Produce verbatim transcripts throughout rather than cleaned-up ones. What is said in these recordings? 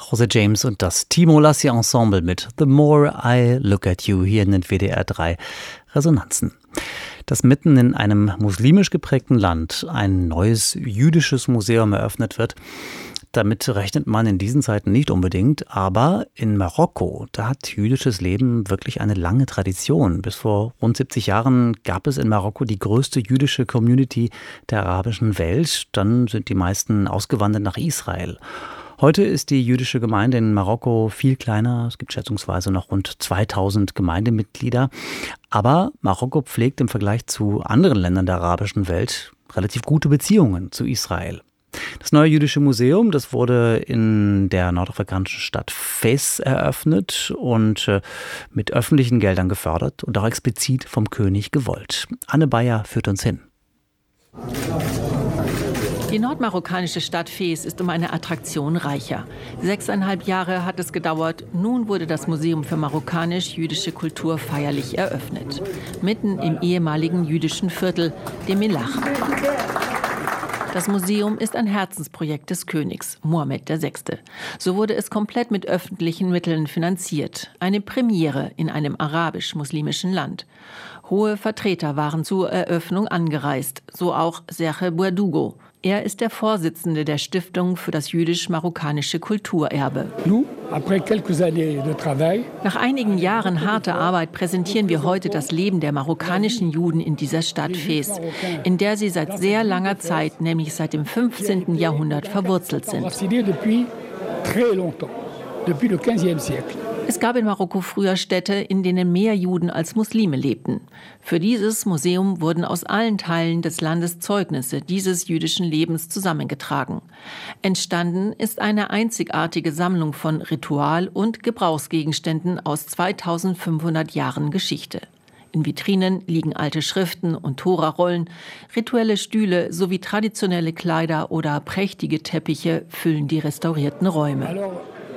José James und das Timo Lassy Ensemble mit The More I Look at You hier in den W D R drei Resonanzen. Dass mitten in einem muslimisch geprägten Land ein neues jüdisches Museum eröffnet wird, damit rechnet man in diesen Zeiten nicht unbedingt, aber in Marokko, da hat jüdisches Leben wirklich eine lange Tradition. Bis vor rund siebzig Jahren gab es in Marokko die größte jüdische Community der arabischen Welt. Dann sind die meisten ausgewandert nach Israel. Heute ist die jüdische Gemeinde in Marokko viel kleiner. Es gibt schätzungsweise noch rund zweitausend Gemeindemitglieder. Aber Marokko pflegt im Vergleich zu anderen Ländern der arabischen Welt relativ gute Beziehungen zu Israel. Das neue jüdische Museum, das wurde in der nordafrikanischen Stadt Fez eröffnet und mit öffentlichen Geldern gefördert und auch explizit vom König gewollt. Anne Bayer führt uns hin. Die nordmarokkanische Stadt Fez ist um eine Attraktion reicher. Sechseinhalb Jahre hat es gedauert. Nun wurde das Museum für marokkanisch-jüdische Kultur feierlich eröffnet. Mitten im ehemaligen jüdischen Viertel, dem Melach. Das Museum ist ein Herzensprojekt des Königs, Mohammed der Sechste. So wurde es komplett mit öffentlichen Mitteln finanziert. Eine Premiere in einem arabisch-muslimischen Land. Hohe Vertreter waren zur Eröffnung angereist, so auch Serge Bouadougo. Er ist der Vorsitzende der Stiftung für das jüdisch-marokkanische Kulturerbe. Nach einigen Jahren harter Arbeit präsentieren wir heute das Leben der marokkanischen Juden in dieser Stadt Fez, in der sie seit sehr langer Zeit, nämlich seit dem fünfzehnten Jahrhundert, verwurzelt sind. Es gab in Marokko früher Städte, in denen mehr Juden als Muslime lebten. Für dieses Museum wurden aus allen Teilen des Landes Zeugnisse dieses jüdischen Lebens zusammengetragen. Entstanden ist eine einzigartige Sammlung von Ritual- und Gebrauchsgegenständen aus zweitausendfünfhundert Jahren Geschichte. In Vitrinen liegen alte Schriften und Torarollen, rituelle Stühle sowie traditionelle Kleider oder prächtige Teppiche füllen die restaurierten Räume.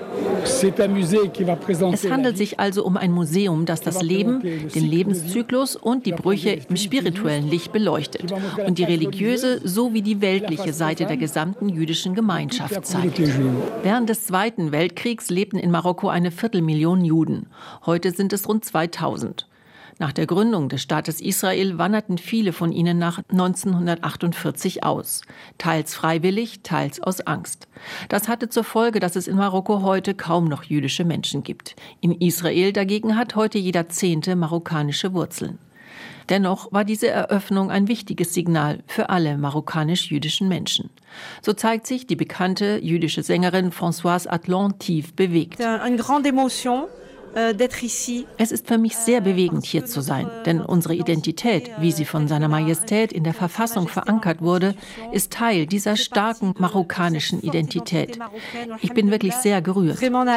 Es handelt sich also um ein Museum, das das Leben, den Lebenszyklus und die Brüche im spirituellen Licht beleuchtet und die religiöse sowie die weltliche Seite der gesamten jüdischen Gemeinschaft zeigt. Während des Zweiten Weltkriegs lebten in Marokko eine Viertelmillion Juden. Heute sind es rund zweitausend. Nach der Gründung des Staates Israel wanderten viele von ihnen nach neunzehnhundertachtundvierzig aus. Teils freiwillig, teils aus Angst. Das hatte zur Folge, dass es in Marokko heute kaum noch jüdische Menschen gibt. In Israel dagegen hat heute jeder Zehnte marokkanische Wurzeln. Dennoch war diese Eröffnung ein wichtiges Signal für alle marokkanisch-jüdischen Menschen. So zeigt sich die bekannte jüdische Sängerin Françoise Atlan tief bewegt. Eine grande émotion. Es ist für mich sehr bewegend, hier zu sein, denn unsere Identität, wie sie von seiner Majestät in der Verfassung verankert wurde, ist Teil dieser starken marokkanischen Identität. Ich bin wirklich sehr gerührt.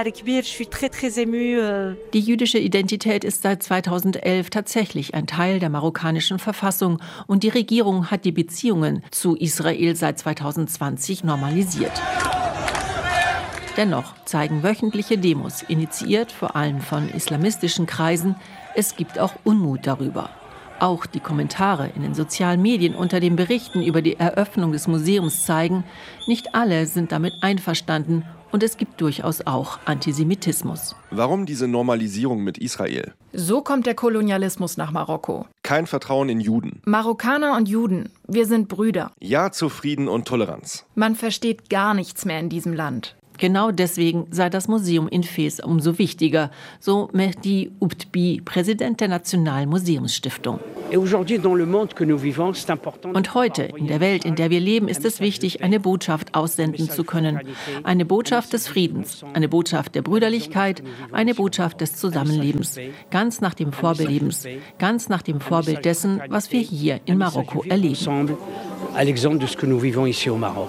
Die jüdische Identität ist seit zweitausendelf tatsächlich ein Teil der marokkanischen Verfassung und die Regierung hat die Beziehungen zu Israel seit zweitausendzwanzig normalisiert. Dennoch zeigen wöchentliche Demos, initiiert vor allem von islamistischen Kreisen, es gibt auch Unmut darüber. Auch die Kommentare in den sozialen Medien unter den Berichten über die Eröffnung des Museums zeigen, nicht alle sind damit einverstanden und es gibt durchaus auch Antisemitismus. Warum diese Normalisierung mit Israel? So kommt der Kolonialismus nach Marokko. Kein Vertrauen in Juden. Marokkaner und Juden, wir sind Brüder. Ja zu Frieden und Toleranz. Man versteht gar nichts mehr in diesem Land. Genau deswegen sei das Museum in Fez umso wichtiger, so Mehdi Oubtbi, Präsident der Nationalen Museumsstiftung. Und heute, in der Welt, in der wir leben, ist es wichtig, eine Botschaft aussenden zu können. Eine Botschaft des Friedens, eine Botschaft der Brüderlichkeit, eine Botschaft des Zusammenlebens. Ganz nach dem Vorbild Lebens, ganz nach dem Vorbild dessen, was wir hier in Marokko erleben. À l'exemple de ce que nous vivons ici au Maroc.